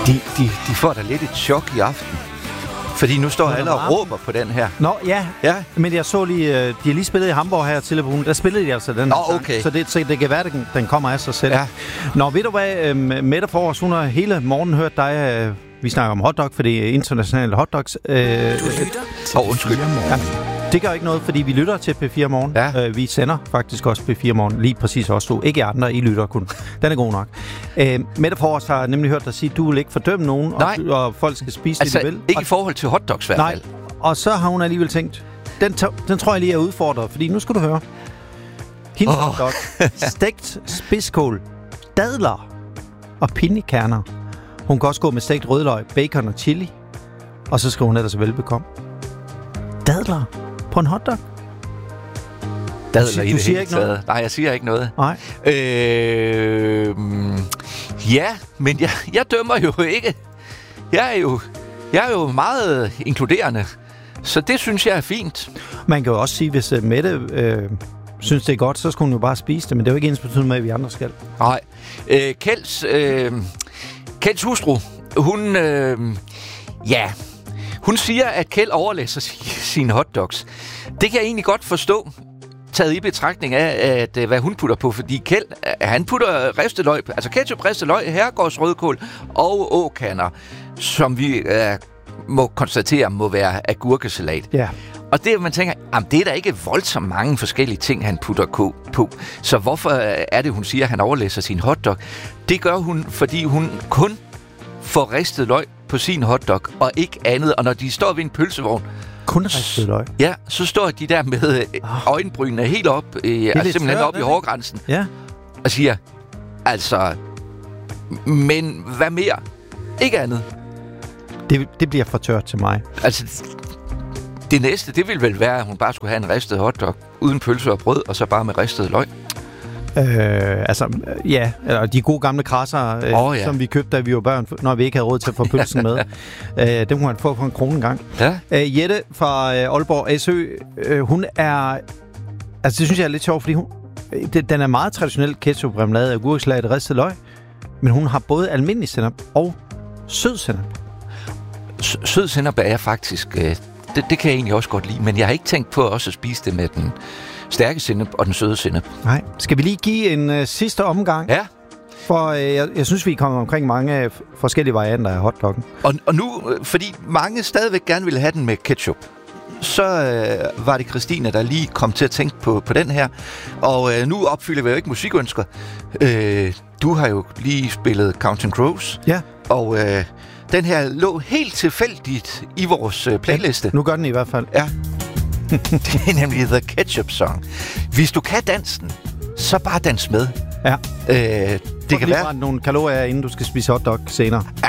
De får da lidt et chok i aften. Fordi nu står alle og råber på den her. Nå, ja. Men jeg så lige... de har lige spillet i Hamburg her til Ugen. Der spillede de altså den her okay. sang. Så det kan være, den kommer af sig selv. Ja. Nå, ved du hvad? Mette Fors, hun har hele morgenen hørt dig... vi snakker om hotdog, fordi internationale hotdogs... undskyld. Ja. Det gør ikke noget, fordi vi lytter til P4 Morgen. Ja. Vi sender faktisk også P4 Morgen. Lige præcis også to. Ikke andre, I lytter kun. Den er god nok. Mette Fors har nemlig hørt dig sige, at du vil ikke fordømme nogen, og folk skal spise det, de vil. Ikke i forhold til hotdogs i hvert fald. Nej, og så har hun alligevel tænkt, den tror jeg lige er udfordret, fordi nu skal du høre. Hendes hotdog, stegt spidskål, dadler og pinjekerner. Hun kan også gå med stegt rødløg, bacon og chili. Og så skriver hun ellers velbekomme. Dadler på en hotdog? Dadler i det hele taget. Nej, jeg siger ikke noget. Nej. Ja, men jeg dømmer jo ikke. Jeg er jo meget inkluderende. Så det synes jeg er fint. Man kan jo også sige, hvis Mette synes det er godt, så skal hun jo bare spise det. Men det er jo ikke ensbetydende med, at vi andre skal. Nej. Kjelds hustru, hun siger, at Kjeld overlæser sine hotdogs. Det kan jeg egentlig godt forstå, taget i betragtning af, hvad hun putter på. Fordi Kjeld, han putter ristet løg, altså ketchup, ristet løg, herregårds rødkål og åkander, som vi må konstatere må være agurkesalat. Ja. Og det, man tænker, det er da ikke voldsomt mange forskellige ting, han putter på. Så hvorfor er det, hun siger, at han overlæser sin hotdog? Det gør hun, fordi hun kun får ristet løg på sin hotdog, og ikke andet. Og når de står ved en pølsevogn... Kun ristet løg? Ja, så står de der med øjenbrynene helt op, simpelthen op i hårgrænsen. Ja. Og siger, men hvad mere? Ikke andet. Det bliver for tørt til mig. Altså... Det næste, det ville vel være, at hun bare skulle have en ristet hotdog uden pølse og brød, og så bare med ristet løg. Eller de gode gamle krasser, som vi købte, da vi var børn, når vi ikke havde råd til at få pølsen med. Dem kunne man få for 1 krone en gang. Ja. Jette fra Aalborg SØ, hun er... Altså, det synes jeg er lidt sjovt, fordi den er meget traditionel ketchup, remoulade, agurkesalat, ristet løg, men hun har både almindelig sennep og sød sennep. Sød sennep er faktisk... Det kan jeg egentlig også godt lide, men jeg har ikke tænkt på også at spise det med den stærke sennep og den søde sennep. Nej. Skal vi lige give en sidste omgang? Ja. For jeg synes, vi kommer omkring mange forskellige varianter af hotdoggen. Og nu, fordi mange stadigvæk gerne ville have den med ketchup, så var det Christine, der lige kom til at tænke på den her. Og nu opfylder vi jo ikke musikønsker. Du har jo lige spillet Counting Crows. Ja. Og... den her lå helt tilfældigt i vores playliste. Ja, nu gør den i hvert fald. Ja. Det er nemlig The Ketchup Song. Hvis du kan dansen, så bare dans med. Ja. Det kan være Ja,